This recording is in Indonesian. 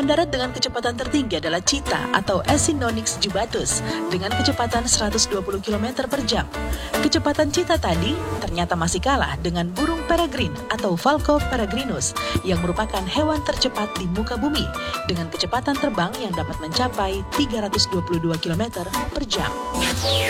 darat dengan kecepatan tertinggi adalah cheetah atau Acinonyx jubatus dengan kecepatan 120 km per jam. Kecepatan cheetah tadi ternyata masih kalah dengan burung peregrine atau Falco peregrinus yang merupakan hewan tercepat di muka bumi dengan kecepatan terbang yang dapat mencapai 322 km per jam.